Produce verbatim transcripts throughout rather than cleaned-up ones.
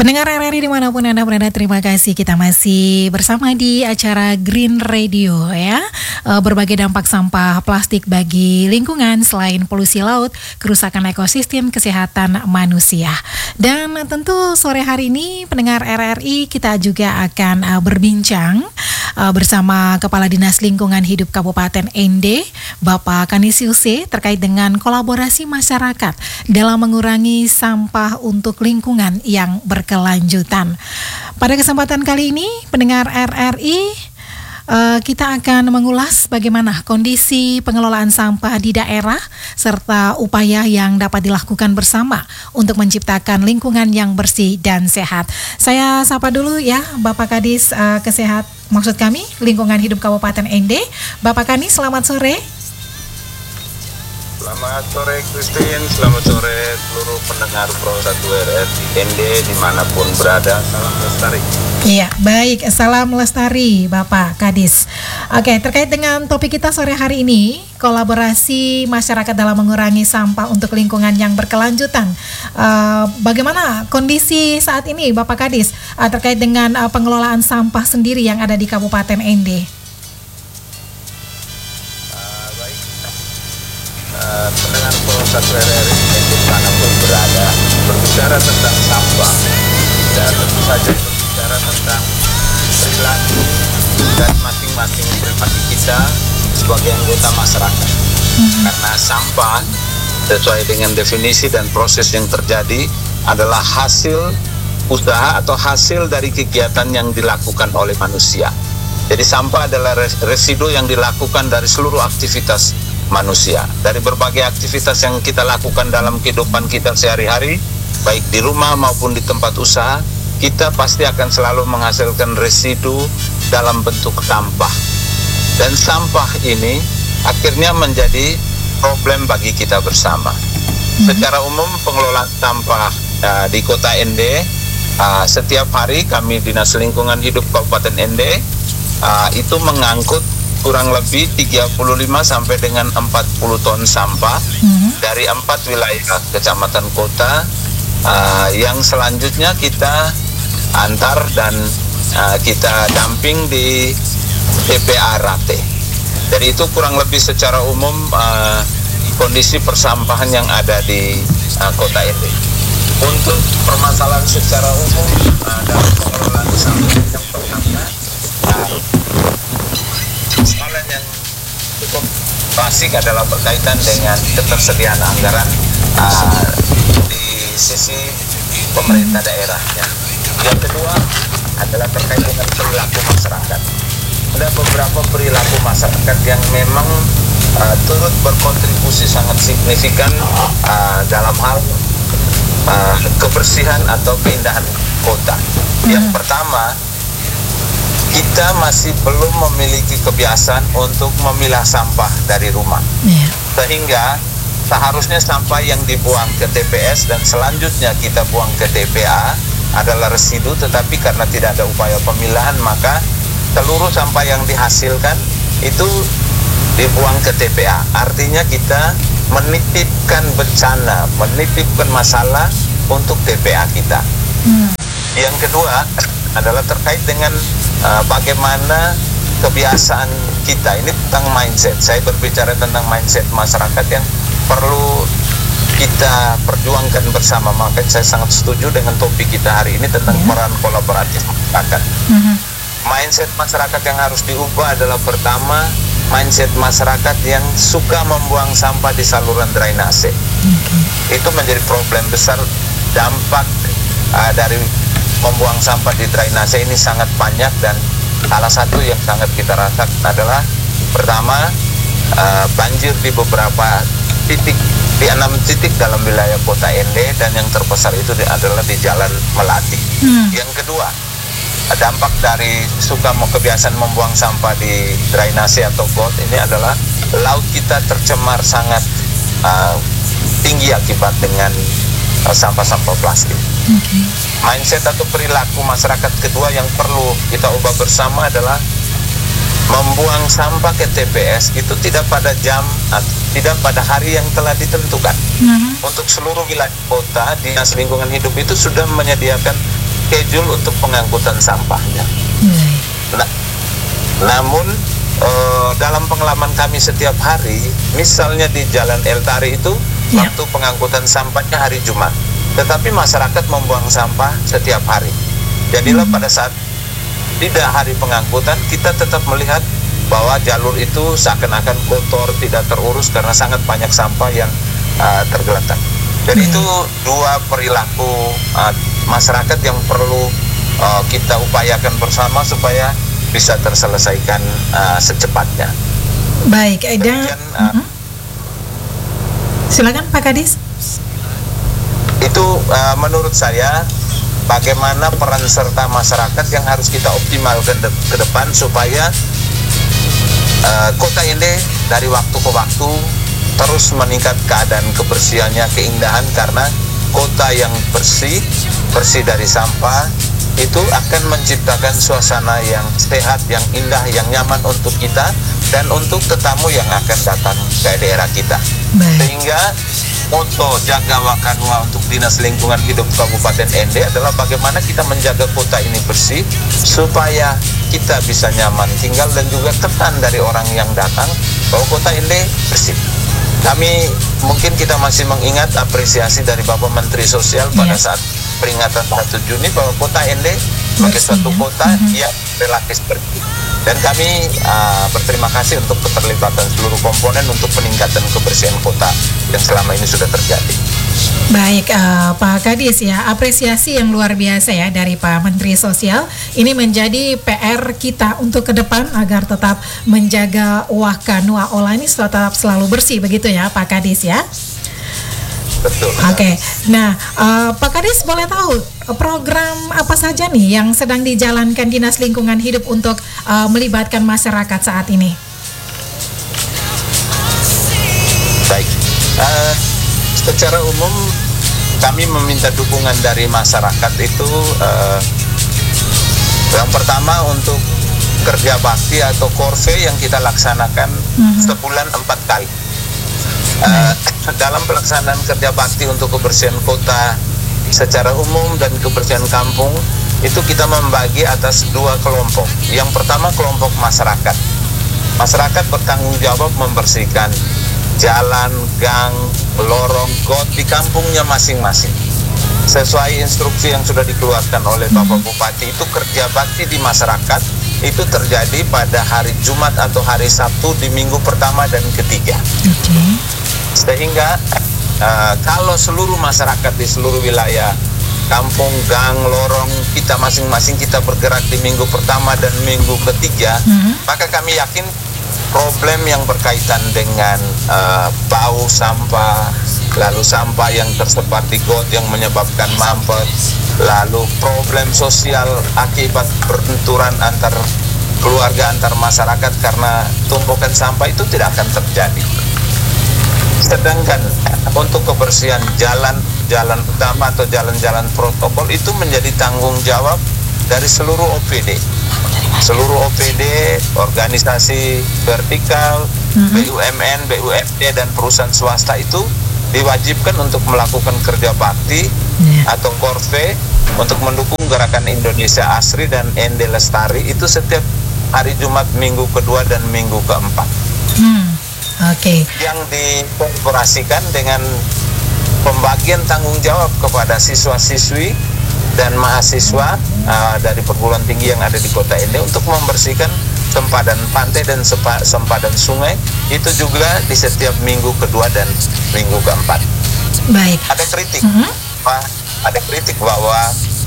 Pendengar R R I dimanapun Anda berada, terima kasih. Kita masih bersama di acara Green Radio ya. E, berbagai dampak sampah plastik bagi lingkungan selain polusi laut, kerusakan ekosistem, kesehatan manusia. Dan tentu sore hari ini pendengar R R I kita juga akan e, berbincang e, bersama Kepala Dinas Lingkungan Hidup Kabupaten N D, Bapak Kanisiuse, terkait dengan kolaborasi masyarakat dalam mengurangi sampah untuk lingkungan yang ber berkelanjutan. Pada kesempatan kali ini, pendengar R R I, uh, kita akan mengulas bagaimana kondisi pengelolaan sampah di daerah serta upaya yang dapat dilakukan bersama untuk menciptakan lingkungan yang bersih dan sehat. Saya sapa dulu ya, Bapak Kadis uh, Kesehat, maksud kami Lingkungan Hidup Kabupaten N D. Bapak Kadis, selamat sore. Selamat sore Christine, selamat sore seluruh pendengar Pro satu R R I N D dimanapun berada, salam lestari. Iya, baik, salam lestari Bapak Kadis. Oke, terkait dengan topik kita sore hari ini, kolaborasi masyarakat dalam mengurangi sampah untuk lingkungan yang berkelanjutan. Uh, bagaimana kondisi saat ini Bapak Kadis uh, terkait dengan uh, pengelolaan sampah sendiri yang ada di Kabupaten N D? Uh, pendengar Pro satu R R I yang dimanapun berada, berbicara tentang sampah dan tentu saja berbicara tentang perilaku dan masing-masing pribadi kita sebagai anggota masyarakat. Mm-hmm. Karena sampah sesuai dengan definisi dan proses yang terjadi adalah hasil usaha atau hasil dari kegiatan yang dilakukan oleh manusia. Jadi sampah adalah residu yang dilakukan dari seluruh aktivitas manusia, dari berbagai aktivitas yang kita lakukan dalam kehidupan kita sehari-hari, baik di rumah maupun di tempat usaha, kita pasti akan selalu menghasilkan residu dalam bentuk sampah. Dan sampah ini akhirnya menjadi problem bagi kita bersama. Mm-hmm. Secara umum pengelolaan sampah uh, di Kota N D, uh, setiap hari kami Dinas Lingkungan Hidup Kabupaten N D uh, itu mengangkut kurang lebih tiga puluh lima sampai dengan empat puluh ton sampah mm-hmm. dari empat wilayah kecamatan kota uh, yang selanjutnya kita antar dan uh, kita damping di T P A Rate. Dari itu kurang lebih secara umum uh, kondisi persampahan yang ada di uh, kota N D. Untuk permasalahan secara umum uh, dalam pengelolaan sampah yang pertama, uh, soalan yang cukup basic adalah berkaitan dengan ketersediaan anggaran uh, di sisi pemerintah daerahnya. Yang kedua adalah terkait dengan perilaku masyarakat. Ada beberapa perilaku masyarakat yang memang uh, turut berkontribusi sangat signifikan uh, dalam hal uh, kebersihan atau keindahan kota. Yang pertama, kita masih belum memiliki kebiasaan untuk memilah sampah dari rumah. Yeah. Sehingga seharusnya sampah yang dibuang ke T P S dan selanjutnya kita buang ke T P A adalah residu, tetapi karena tidak ada upaya pemilahan maka seluruh sampah yang dihasilkan itu dibuang ke T P A. Artinya kita menitipkan bencana, menitipkan masalah untuk T P A kita. Mm. Yang kedua adalah terkait dengan Uh, bagaimana kebiasaan kita ini tentang mindset. Saya berbicara tentang mindset masyarakat yang perlu kita perjuangkan bersama. Maka saya sangat setuju dengan topik kita hari ini tentang yeah. peran kolaboratif masyarakat. Mm-hmm. Mindset masyarakat yang harus diubah adalah pertama, mindset masyarakat yang suka membuang sampah di saluran drainase. Okay. Itu menjadi problem besar. Dampak uh, dari membuang sampah di drainase ini sangat banyak, dan salah satu yang sangat kita rasakan adalah pertama uh, banjir di beberapa titik, di enam titik dalam wilayah kota N D, dan yang terbesar itu adalah di Jalan Melati. Hmm. Yang kedua, dampak dari suka kebiasaan membuang sampah di drainase atau got ini adalah laut kita tercemar sangat uh, tinggi akibat dengan uh, sampah-sampah plastik. Okay. Mindset atau perilaku masyarakat kedua yang perlu kita ubah bersama adalah membuang sampah ke T P S itu tidak pada jam atau tidak pada hari yang telah ditentukan. Mm-hmm. Untuk seluruh wilayah kota, Dinas Lingkungan Hidup itu sudah menyediakan schedule untuk pengangkutan sampahnya. Baik. Nah, namun uh, dalam pengalaman kami setiap hari, misalnya di Jalan El Tari itu Ya. waktu pengangkutan sampahnya hari Jumat, tetapi masyarakat membuang sampah setiap hari. Jadilah pada saat tidak hari pengangkutan, kita tetap melihat bahwa jalur itu seakan-akan kotor, tidak terurus karena sangat banyak sampah yang uh, tergeletak. Jadi Hmm. itu dua perilaku uh, masyarakat yang perlu uh, kita upayakan bersama supaya bisa terselesaikan uh, secepatnya. Baik, dan Demikian, uh, Mhm. silakan Pak Kadis. Itu uh, menurut saya bagaimana peran serta masyarakat yang harus kita optimalkan de- ke depan supaya uh, kota ini dari waktu ke waktu terus meningkat keadaan kebersihannya, keindahan, karena kota yang bersih, bersih dari sampah itu akan menciptakan suasana yang sehat, yang indah, yang nyaman untuk kita dan untuk tetamu yang akan datang ke daerah kita. Baik. Sehingga moto Jaga Wakanwa untuk Dinas Lingkungan Hidup Kabupaten Ende adalah bagaimana kita menjaga kota ini bersih supaya kita bisa nyaman tinggal dan juga ketan dari orang yang datang bahwa kota Ende bersih. Kami mungkin kita masih mengingat apresiasi dari Bapak Menteri Sosial pada Iya. saat peringatan satu Juni bahwa kota Ende sebagai Bersih, suatu ya. kota Mhm. yang relatif bersih. Dan kami uh, berterima kasih untuk keterlibatan seluruh komponen untuk peningkatan kebersihan kota yang selama ini sudah terjadi. Baik, eh, Pak Kadis ya, apresiasi yang luar biasa ya dari Pak Menteri Sosial. Ini menjadi P R kita untuk ke depan agar tetap menjaga Wakanwa Ola ini tetap selalu bersih, begitu ya Pak Kadis ya. Betul. Oke, nah eh, Pak Kadis boleh tahu eh, program apa saja nih yang sedang dijalankan Dinas Lingkungan Hidup untuk eh, melibatkan masyarakat saat ini? Baik. Uh, secara umum kami meminta dukungan dari masyarakat itu uh, yang pertama untuk kerja bakti atau korve yang kita laksanakan Mhm. sebulan empat kali. Uh, dalam pelaksanaan kerja bakti untuk kebersihan kota secara umum dan kebersihan kampung itu kita membagi atas dua kelompok. Yang pertama kelompok masyarakat. Masyarakat bertanggung jawab membersihkan jalan, gang, lorong, got di kampungnya masing-masing. Sesuai instruksi yang sudah dikeluarkan oleh Bapak Bupati, itu kerja bakti di masyarakat itu terjadi pada hari Jumat atau hari Sabtu di minggu pertama dan ketiga. Oke. Sehingga uh, kalau seluruh masyarakat di seluruh wilayah kampung, gang, lorong kita masing-masing kita bergerak di minggu pertama dan minggu ketiga, Mhm. maka kami yakin problem yang berkaitan dengan uh, bau sampah, lalu sampah yang tersebar di got yang menyebabkan mampet, lalu problem sosial akibat benturan antar keluarga, antar masyarakat karena tumpukan sampah itu tidak akan terjadi. Sedangkan untuk kebersihan jalan, jalan utama atau jalan-jalan protokol itu menjadi tanggung jawab dari seluruh O P D. Seluruh O P D, organisasi vertikal, Mhm. B U M N, B U M D, dan perusahaan swasta itu diwajibkan untuk melakukan kerja bakti Ya. atau korve untuk mendukung gerakan Indonesia Asri dan Ende Lestari itu setiap hari Jumat minggu kedua dan minggu keempat. Hmm. Oke. Yang dikolaborasikan dengan pembagian tanggung jawab kepada siswa-siswi dan mahasiswa uh, dari perguruan tinggi yang ada di kota Ende untuk membersihkan sempadan pantai dan sepa, sempadan sungai itu juga di setiap minggu kedua dan minggu keempat. Baik. Ada kritik, Mhm. Pak, ada kritik bahwa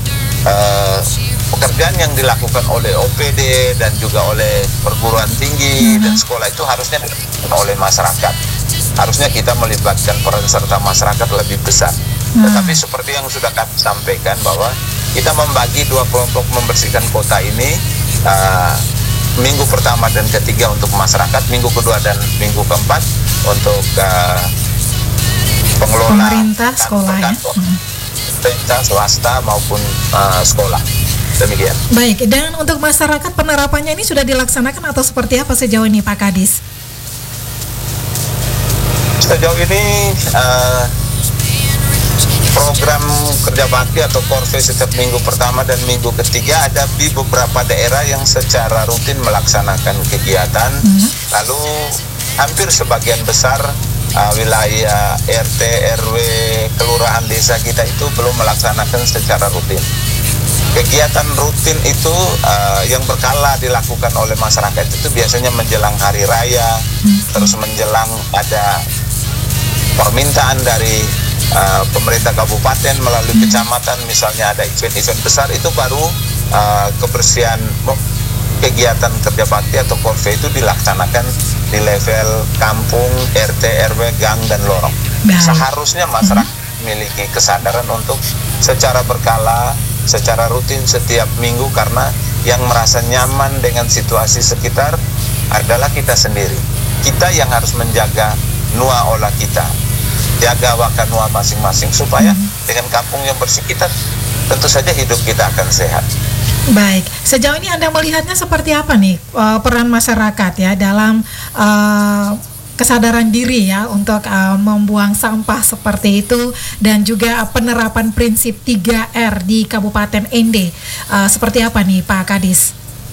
uh, pekerjaan yang dilakukan oleh O P D dan juga oleh perguruan tinggi Mhm. dan sekolah itu harusnya dilakukan oleh masyarakat. Harusnya kita melibatkan peran serta masyarakat lebih besar. Hmm. Tetapi seperti yang sudah kami sampaikan bahwa kita membagi dua kelompok membersihkan kota ini, uh, minggu pertama dan ketiga untuk masyarakat, minggu kedua dan minggu keempat untuk uh, pengelola Pemerintah, sekolah ya. kantor, Hmm. pemerintah, swasta maupun uh, sekolah. Demikian. Baik, dan untuk masyarakat penerapannya ini sudah dilaksanakan atau seperti apa sejauh ini Pak Kadis? Sejauh ini uh, program kerja bakti atau korve setiap minggu pertama dan minggu ketiga ada di beberapa daerah yang secara rutin melaksanakan kegiatan. Hmm. Lalu hampir sebagian besar uh, wilayah R T, R W, kelurahan desa kita itu belum melaksanakan secara rutin. Kegiatan rutin itu uh, yang berkala dilakukan oleh masyarakat itu biasanya menjelang hari raya, hmm. terus menjelang ada permintaan dari uh, pemerintah kabupaten melalui kecamatan, misalnya ada event-event besar, itu baru uh, kebersihan kegiatan kerja bakti atau korve itu dilaksanakan di level kampung, R T, R W, gang, dan lorong. Baik. Seharusnya masyarakat memiliki kesadaran untuk secara berkala, secara rutin setiap minggu, karena yang merasa nyaman dengan situasi sekitar adalah kita sendiri. Kita yang harus menjaga nua olah kita, jaga waka nua masing-masing, supaya hmm. dengan kampung yang bersih kita tentu saja hidup kita akan sehat. Baik, sejauh ini Anda melihatnya seperti apa nih uh, peran masyarakat ya dalam uh, kesadaran diri ya untuk uh, membuang sampah seperti itu, dan juga penerapan prinsip tiga R di Kabupaten Ende. Uh, seperti apa nih Pak Kadis?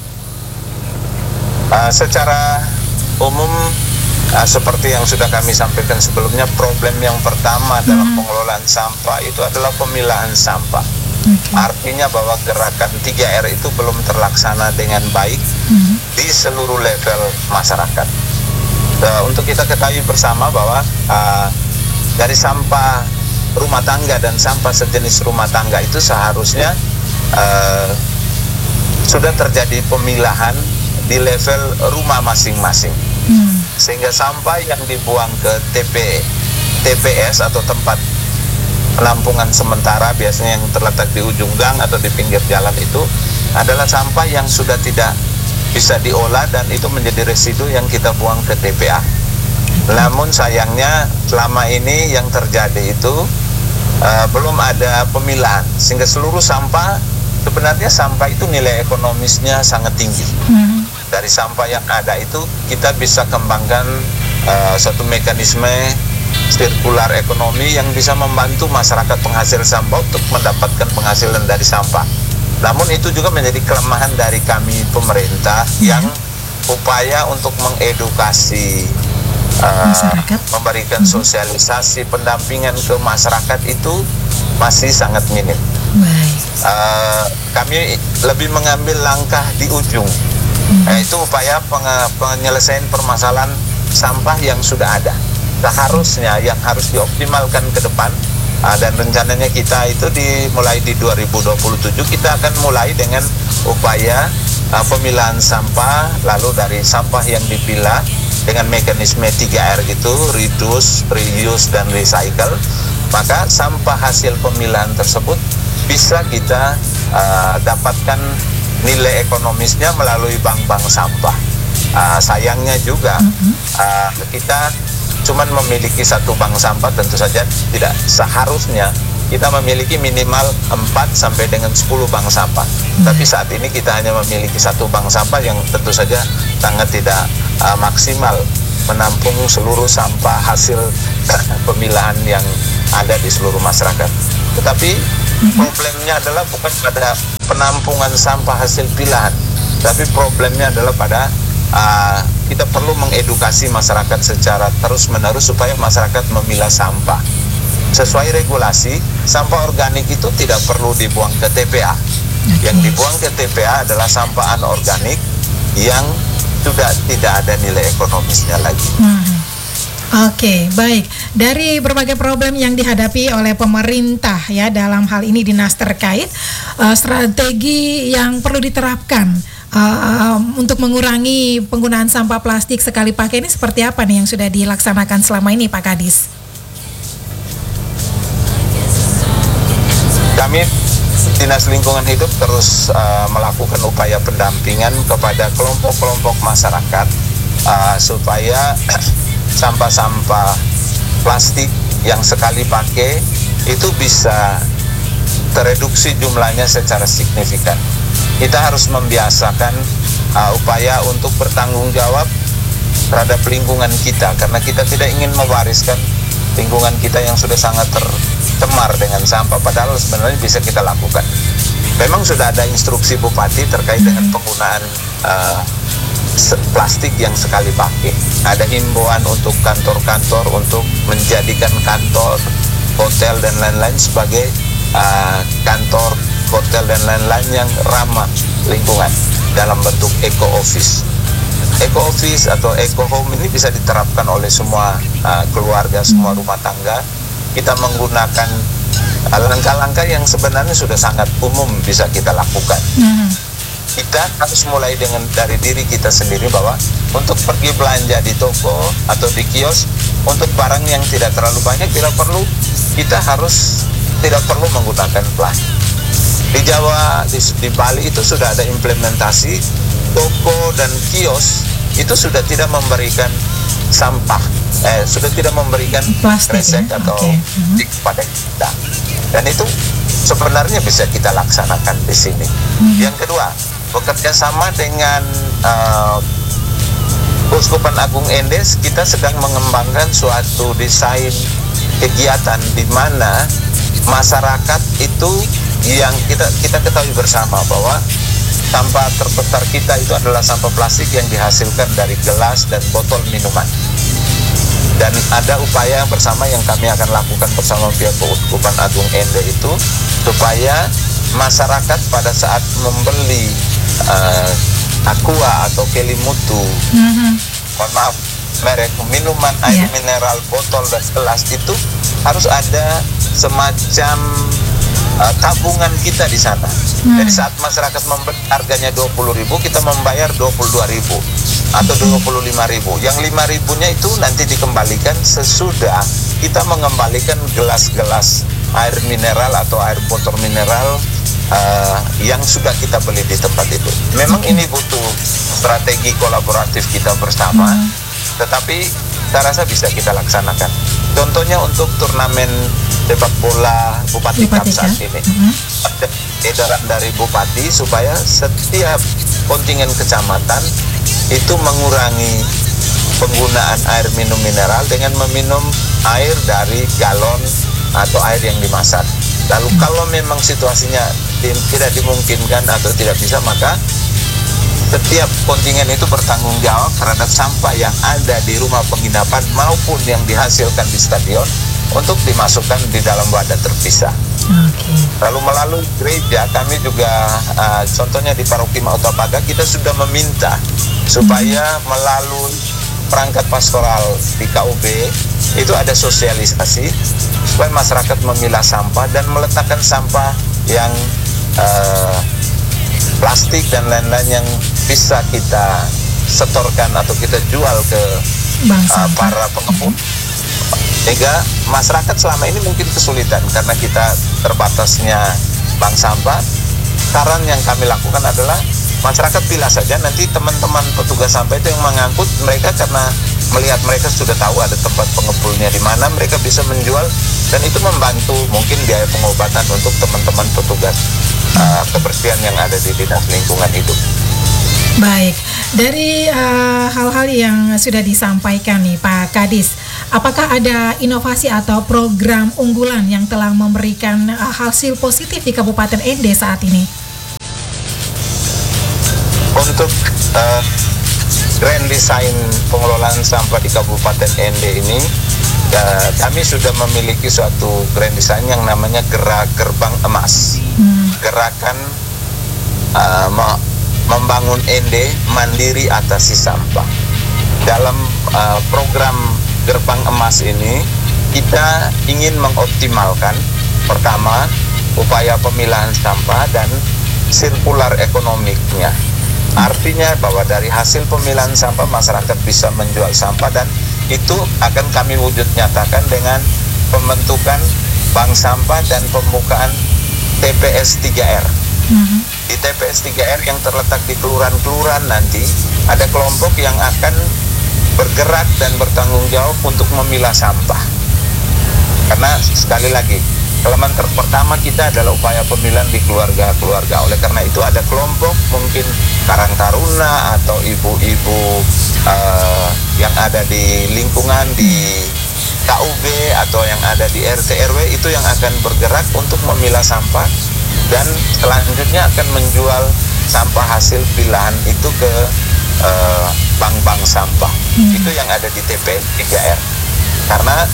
Uh, secara umum uh, seperti yang sudah kami sampaikan sebelumnya, problem yang pertama hmm. dalam pengelolaan sampah itu adalah pemilahan sampah. Okay. Artinya bahwa gerakan tiga R itu belum terlaksana dengan baik hmm. di seluruh level masyarakat. Uh, untuk kita ketahui bersama bahwa uh, dari sampah rumah tangga dan sampah sejenis rumah tangga itu seharusnya uh, sudah terjadi pemilahan di level rumah masing-masing. Hmm. Sehingga sampah yang dibuang ke T P T P S atau tempat penampungan sementara, biasanya yang terletak di ujung gang atau di pinggir jalan, itu adalah sampah yang sudah tidak bisa diolah dan itu menjadi residu yang kita buang ke T P A. Namun sayangnya selama ini yang terjadi itu uh, belum ada pemilahan, sehingga seluruh sampah, sebenarnya sampah itu nilai ekonomisnya sangat tinggi. Hmm. Dari sampah yang ada itu kita bisa kembangkan uh, suatu mekanisme sirkular ekonomi yang bisa membantu masyarakat penghasil sampah untuk mendapatkan penghasilan dari sampah. Namun itu juga menjadi kelemahan dari kami pemerintah ya. yang upaya untuk mengedukasi, uh, memberikan hmm. sosialisasi, pendampingan ke masyarakat itu masih sangat minim. Uh, kami lebih mengambil langkah di ujung, hmm. yaitu upaya penge- penyelesaian permasalahan sampah yang sudah ada. Seharusnya yang harus dioptimalkan ke depan, uh, dan rencananya kita itu dimulai di dua ribu dua puluh tujuh, kita akan mulai dengan upaya uh, pemilahan sampah, lalu dari sampah yang dipilah dengan mekanisme tiga R gitu, reduce, reuse, dan recycle, maka sampah hasil pemilahan tersebut bisa kita uh, dapatkan nilai ekonomisnya melalui bank-bank sampah. Uh, sayangnya juga uh, kita cuman memiliki satu bank sampah, tentu saja tidak seharusnya kita memiliki minimal empat sampai dengan sepuluh bank sampah. Hmm. Tapi saat ini kita hanya memiliki satu bank sampah yang tentu saja sangat tidak uh, maksimal menampung seluruh sampah hasil pemilahan yang ada di seluruh masyarakat. Tetapi hmm. problemnya adalah bukan pada penampungan sampah hasil pilahan, tapi problemnya adalah pada Uh, kita perlu mengedukasi masyarakat secara terus-menerus supaya masyarakat memilah sampah. Sesuai regulasi, sampah organik itu tidak perlu dibuang ke T P A. Okay. Yang dibuang ke T P A adalah sampah anorganik yang sudah tidak ada nilai ekonomisnya lagi. Hmm. Oke, okay, baik. Dari berbagai problem yang dihadapi oleh pemerintah ya dalam hal ini dinas terkait, uh, strategi yang perlu diterapkan Uh, um, untuk mengurangi penggunaan sampah plastik sekali pakai ini seperti apa nih yang sudah dilaksanakan selama ini Pak Kadis? Kami Dinas Lingkungan Hidup terus uh, melakukan upaya pendampingan kepada kelompok-kelompok masyarakat uh, supaya sampah-sampah plastik yang sekali pakai itu bisa tereduksi jumlahnya secara signifikan. Kita harus membiasakan uh, upaya untuk bertanggung jawab terhadap lingkungan kita, karena kita tidak ingin mewariskan lingkungan kita yang sudah sangat ter, cemar dengan sampah, padahal sebenarnya bisa kita lakukan. Memang sudah ada instruksi Bupati terkait dengan penggunaan uh, plastik yang sekali pakai. Ada himbauan untuk kantor-kantor untuk menjadikan kantor, hotel dan lain-lain sebagai uh, kantor, hotel dan lain-lain yang ramah lingkungan dalam bentuk eco office. Eco office atau eco home ini bisa diterapkan oleh semua uh, keluarga, semua rumah tangga. Kita menggunakan uh, langkah-langkah yang sebenarnya sudah sangat umum bisa kita lakukan. Mm-hmm. Kita harus mulai dengan dari diri kita sendiri, bahwa untuk pergi belanja di toko atau di kios untuk barang yang tidak terlalu banyak, tidak perlu, kita harus tidak perlu menggunakan plastik. Di Jawa, di, di Bali itu sudah ada implementasi, toko dan kios itu sudah tidak memberikan sampah, eh sudah tidak memberikan plastik kresek ya? atau Okay. plastik uh-huh. pada kita. Dan itu sebenarnya bisa kita laksanakan di sini. Uh-huh. Yang kedua, bekerja sama dengan uh, Keuskupan Agung Endes, kita sedang mengembangkan suatu desain kegiatan di mana masyarakat itu, yang kita kita ketahui bersama bahwa sampah terbesar kita itu adalah sampah plastik yang dihasilkan dari gelas dan botol minuman. Dan ada upaya bersama yang kami akan lakukan bersama pihak Keuskupan Agung Ende itu, supaya masyarakat pada saat membeli uh, aqua atau kelimutu, mm-hmm. mohon maaf, merek minuman, air yeah. mineral, botol dan gelas itu harus ada semacam uh, tabungan kita di sana. Hmm. Jadi saat masyarakat membeli harganya dua puluh ribu, kita membayar dua puluh dua ribu atau dua puluh lima ribu. Yang lima ribunya itu nanti dikembalikan sesudah kita mengembalikan gelas-gelas air mineral atau air botol mineral uh, yang sudah kita beli di tempat itu. Memang ini butuh strategi kolaboratif kita bersama, hmm. tetapi saya rasa bisa kita laksanakan. Contohnya untuk turnamen sepak bola Bupati Cup saat ini, mm-hmm. ada edaran dari Bupati supaya setiap kontingen kecamatan itu mengurangi penggunaan air minum mineral dengan meminum air dari galon atau air yang dimasak. Lalu mm-hmm. kalau memang situasinya tidak dimungkinkan atau tidak bisa, maka setiap kontingen itu bertanggung jawab terhadap sampah yang ada di rumah penginapan maupun yang dihasilkan di stadion untuk dimasukkan di dalam wadah terpisah. Okay. Lalu melalui gereja kami juga, uh, contohnya di Paroki Mautapaga, kita sudah meminta supaya hmm. melalui perangkat pastoral di K U B itu ada sosialisasi supaya masyarakat memilah sampah dan meletakkan sampah yang uh, plastik dan lain-lain yang bisa kita setorkan atau kita jual ke uh, para pengepul. Sehingga masyarakat selama ini mungkin kesulitan karena kita terbatasnya bank sampah. Saran yang kami lakukan adalah masyarakat pilih saja, nanti teman-teman petugas sampah itu yang mengangkut, mereka karena melihat mereka sudah tahu ada tempat pengepulnya di mana, mereka bisa menjual dan itu membantu mungkin biaya pengobatan untuk teman-teman petugas uh, kebersihan yang ada di Dinas Lingkungan Hidup. Baik, dari uh, hal-hal yang sudah disampaikan nih Pak Kadis, apakah ada inovasi atau program unggulan yang telah memberikan uh, hasil positif di Kabupaten Ende saat ini? Untuk uh, grand design pengelolaan sampah di Kabupaten Ende ini, uh, kami sudah memiliki suatu grand design yang namanya Gerak Gerbang Emas. Hmm. Gerakan uh, me- membangun Ende mandiri atasi sampah. Dalam uh, program Gerbang Emas ini, kita ingin mengoptimalkan pertama upaya pemilahan sampah dan sirkular ekonomiknya. Artinya bahwa dari hasil pemilahan sampah masyarakat bisa menjual sampah, dan itu akan kami wujud nyatakan dengan pembentukan bank sampah dan pembukaan T P S tiga R. Mm-hmm. Di T P S tiga R yang terletak di kelurahan-kelurahan nanti ada kelompok yang akan bergerak dan bertanggung jawab untuk memilah sampah. Karena sekali lagi, elemen ter- pertama kita adalah upaya pemilahan di keluarga-keluarga. Oleh karena itu ada kelompok mungkin Karang Taruna atau ibu-ibu uh, yang ada di lingkungan di K U B atau yang ada di R T R W itu yang akan bergerak untuk memilah sampah dan selanjutnya akan menjual sampah hasil pilahan itu ke uh, bank-bank sampah. Hmm. Itu yang ada di T P tiga R. Karena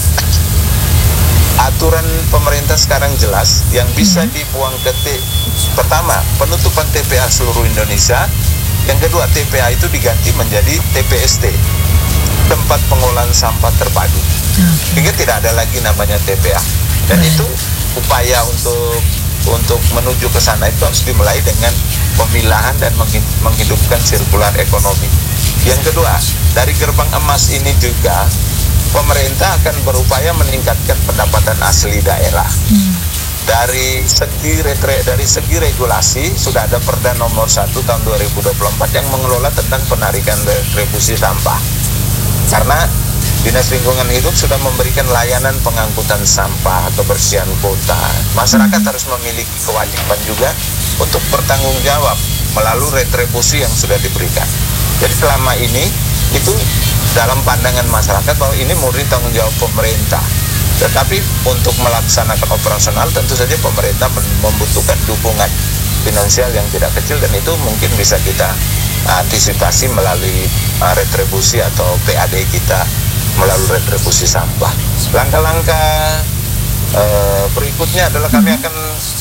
aturan pemerintah sekarang jelas, yang bisa hmm. dibuang ke T. Pertama, penutupan T P A seluruh Indonesia. Yang kedua, T P A itu diganti menjadi T P S T, tempat pengolahan sampah terpadu. Okay. Sehingga tidak ada lagi namanya T P A. Dan hmm. itu upaya untuk untuk menuju ke sana itu harus dimulai dengan pemilahan dan menghidupkan sirkular ekonomi. Yang kedua, dari gerbang emas ini juga pemerintah akan berupaya meningkatkan pendapatan asli daerah. Hmm. Dari segi retre, dari segi regulasi sudah ada Perda nomor satu tahun dua ribu dua puluh empat yang mengelola tentang penarikan retribusi sampah. Karena Dinas Lingkungan Hidup sudah memberikan layanan pengangkutan sampah, kebersihan kota. Masyarakat hmm. harus memiliki kewajiban juga untuk bertanggung jawab melalui retribusi yang sudah diberikan. Jadi selama ini itu dalam pandangan masyarakat bahwa ini murni tanggung jawab pemerintah. Tetapi untuk melaksanakan operasional tentu saja pemerintah membutuhkan dukungan finansial yang tidak kecil, dan itu mungkin bisa kita antisipasi melalui uh, retribusi atau P A D kita melalui retribusi sampah. Langkah-langkah uh, berikutnya adalah kami akan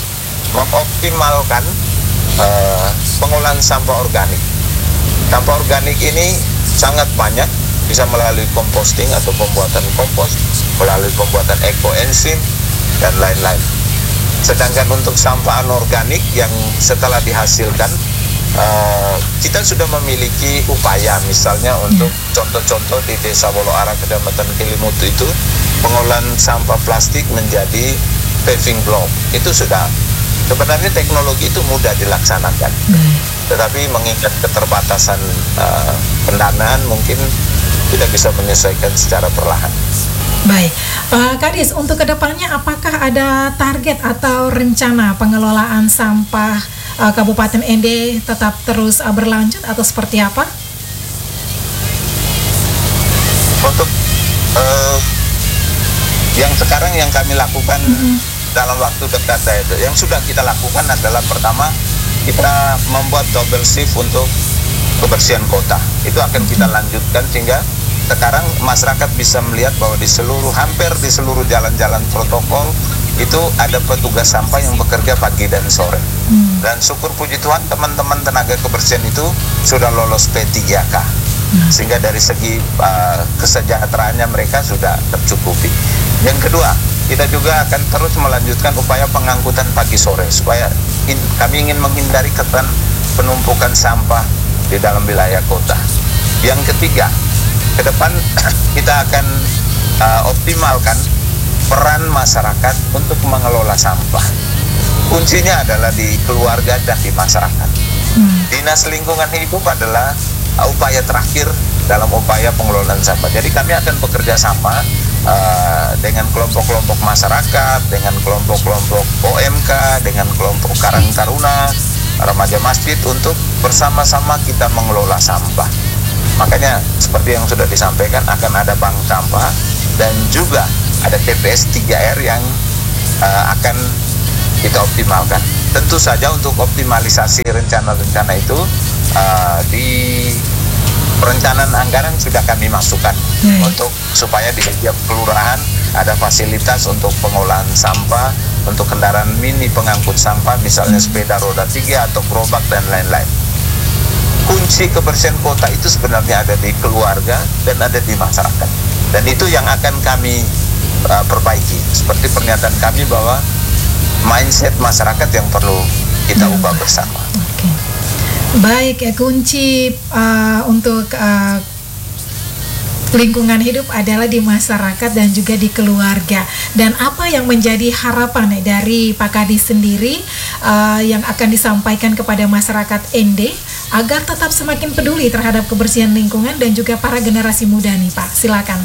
mengoptimalkan uh, pengolahan sampah organik. Sampah organik ini sangat banyak, bisa melalui composting atau pembuatan kompos, melalui pembuatan ekoenzim, dan lain-lain. Sedangkan untuk sampah anorganik yang setelah dihasilkan, uh, kita sudah memiliki upaya, misalnya untuk contoh-contoh di Desa Woloara, Kecamatan Kelimutu itu, pengolahan sampah plastik menjadi paving block. Itu sudah, sebenarnya teknologi itu mudah dilaksanakan. Hmm. Tetapi mengingat keterbatasan uh, pendanaan, mungkin tidak bisa menyesuaikan secara perlahan. Baik, Pak Kadis, untuk kedepannya apakah ada target atau rencana pengelolaan sampah uh, Kabupaten N D tetap terus uh, berlanjut atau seperti apa? Untuk uh, yang sekarang yang kami lakukan mm-hmm. dalam waktu dekat itu, yang sudah kita lakukan adalah pertama, kita membuat double shift untuk kebersihan kota. Itu akan kita lanjutkan sehingga sekarang masyarakat bisa melihat bahwa di seluruh, hampir di seluruh jalan-jalan protokol itu ada petugas sampah yang bekerja pagi dan sore. Hmm. Dan syukur puji Tuhan teman-teman tenaga kebersihan itu sudah lolos P tiga K. Hmm. Sehingga dari segi uh, kesejahteraannya mereka sudah tercukupi. Yang kedua, kita juga akan terus melanjutkan upaya pengangkutan pagi sore supaya in, kami ingin menghindari ketan penumpukan sampah di dalam wilayah kota. Yang ketiga, ke depan kita akan uh, optimalkan peran masyarakat untuk mengelola sampah. Kuncinya adalah di keluarga dan di masyarakat. Hmm. Dinas Lingkungan Hidup adalah uh, upaya terakhir dalam upaya pengelolaan sampah. Jadi kami akan bekerja sama uh, dengan kelompok-kelompok masyarakat, dengan kelompok-kelompok O M K, dengan kelompok Karang Taruna, remaja masjid untuk bersama-sama kita mengelola sampah. Makanya seperti yang sudah disampaikan, akan ada bank sampah dan juga ada T P S tiga R yang uh, akan kita optimalkan. Tentu saja untuk optimalisasi rencana-rencana itu uh, di perencanaan anggaran sudah kami masukkan hmm. untuk supaya di setiap kelurahan ada fasilitas untuk pengolahan sampah, untuk kendaraan mini pengangkut sampah, misalnya sepeda roda tiga atau gerobak dan lain-lain. Kunci kebersihan kota itu sebenarnya ada di keluarga dan ada di masyarakat. Dan itu yang akan kami uh, perbaiki. Seperti pernyataan kami bahwa mindset masyarakat yang perlu kita ubah bersama. Oke. Baik, ya, kunci uh, untuk uh, lingkungan hidup adalah di masyarakat dan juga di keluarga. Dan apa yang menjadi harapan dari Pak Kadis sendiri uh, yang akan disampaikan kepada masyarakat N D agar tetap semakin peduli terhadap kebersihan lingkungan dan juga para generasi muda nih Pak, silakan.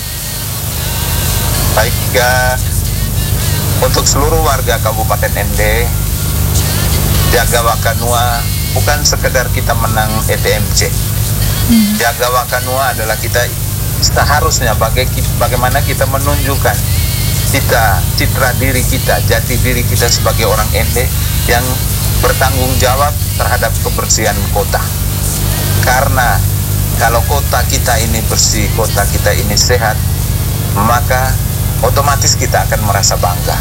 Baik, uh, untuk seluruh warga Kabupaten N D, Jaga Wakanua bukan sekedar kita menang E T M C. Hmm. Jaga Wakanua adalah kita seharusnya baga- bagaimana kita menunjukkan kita, citra diri kita, jati diri kita sebagai orang Ende yang bertanggung jawab terhadap kebersihan kota. Karena kalau kota kita ini bersih, kota kita ini sehat, maka otomatis kita akan merasa bangga.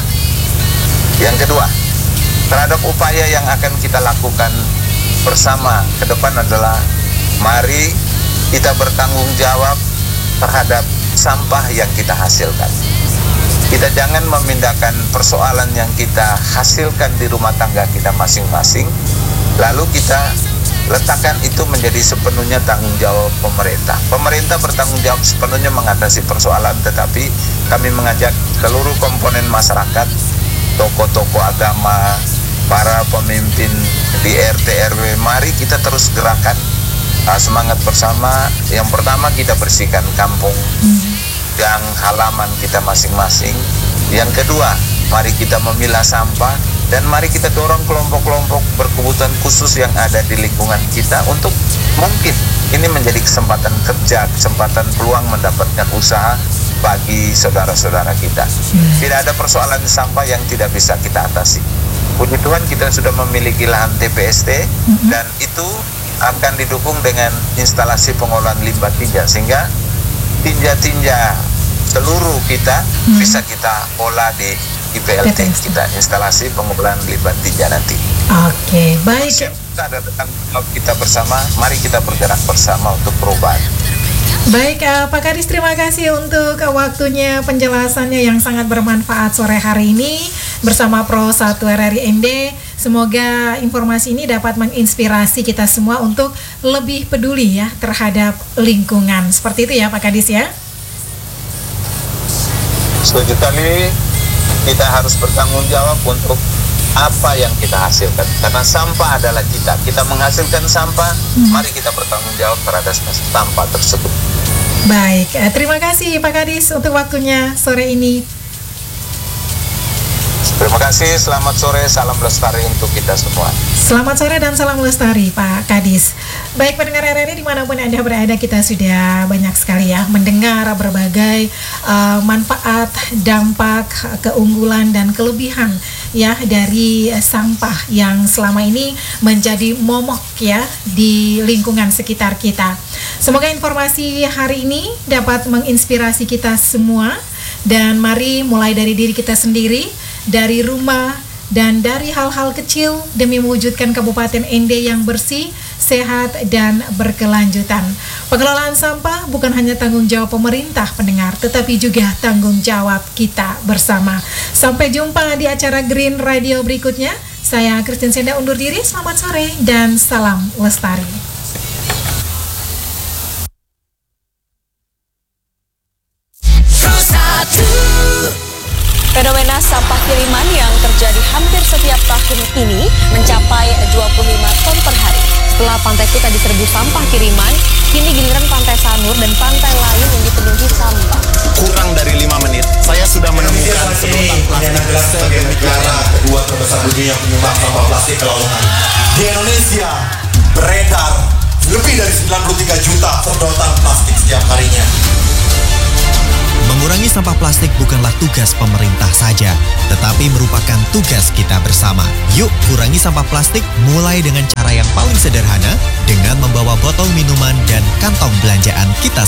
Yang kedua, terhadap upaya yang akan kita lakukan bersama ke depan adalah mari kita bertanggung jawab terhadap sampah yang kita hasilkan. Kita jangan memindahkan persoalan yang kita hasilkan di rumah tangga kita masing-masing, lalu kita letakkan itu menjadi sepenuhnya tanggung jawab pemerintah. Pemerintah bertanggung jawab sepenuhnya mengatasi persoalan, tetapi kami mengajak seluruh komponen masyarakat, tokoh-tokoh agama, para pemimpin di R T R W, mari kita terus gerakan uh, semangat bersama. Yang pertama, kita bersihkan kampung dan halaman kita masing-masing. Yang kedua, mari kita memilah sampah, dan mari kita dorong kelompok-kelompok berkebutuhan khusus yang ada di lingkungan kita untuk mungkin ini menjadi kesempatan kerja, kesempatan peluang mendapatkan usaha bagi saudara-saudara kita. Tidak ada persoalan sampah yang tidak bisa kita atasi. Puji Tuhan, kita sudah memiliki lahan T P S T dan itu akan didukung dengan instalasi pengolahan limbah tinja, sehingga tinja-tinja seluruh kita hmm. bisa kita olah di I P L T kita, instalasi pengolahan limbah tinja nanti. Oke, baik. Kita ada tanggung jawab kita bersama, mari kita bergerak bersama untuk perubahan. Baik, uh, Pak Kadis, terima kasih untuk uh, waktunya, penjelasannya yang sangat bermanfaat sore hari ini bersama Pro satu R R I N D. Semoga informasi ini dapat menginspirasi kita semua untuk lebih peduli ya terhadap lingkungan. Seperti itu ya Pak Kadis ya? Setuju sekali, kita harus bertanggung jawab untuk apa yang kita hasilkan. Karena sampah adalah kita. Kita menghasilkan sampah, hmm. mari kita bertanggung jawab terhadap sampah tersebut. Baik, terima kasih Pak Kadis untuk waktunya sore ini. Terima kasih, selamat sore, salam lestari untuk kita semua. Selamat sore dan salam lestari Pak Kadis. Baik pendengar R R I dimanapun Anda berada, kita sudah banyak sekali ya mendengar berbagai uh, manfaat, dampak, keunggulan dan kelebihan ya dari uh, sampah yang selama ini menjadi momok ya di lingkungan sekitar kita. Semoga informasi hari ini dapat menginspirasi kita semua, dan mari mulai dari diri kita sendiri, dari rumah, dan dari hal-hal kecil demi mewujudkan Kabupaten N D yang bersih, sehat, dan berkelanjutan. Pengelolaan sampah bukan hanya tanggung jawab pemerintah pendengar, tetapi juga tanggung jawab kita bersama. Sampai jumpa di acara Green Radio berikutnya. Saya Christine Senda undur diri, selamat sore dan salam lestari. Fenomena sampah kiriman yang terjadi hampir setiap tahun ini mencapai dua puluh lima ton per hari. Setelah Pantai Kuta diserbu sampah kiriman, kini giliran Pantai Sanur dan pantai lain yang dipenuhi sampah. Kurang dari lima menit, saya sudah menemukan sedotan plastik sebagai negara kedua terbesar dunia yang penyumbang sampah plastik ke lautan. Di Indonesia beredar lebih dari sembilan puluh tiga juta sedotan plastik setiap harinya. Mengurangi sampah plastik bukanlah tugas pemerintah saja, tetapi merupakan tugas kita bersama. Yuk kurangi sampah plastik mulai dengan cara yang paling sederhana, dengan membawa botol minuman dan kantong belanjaan kita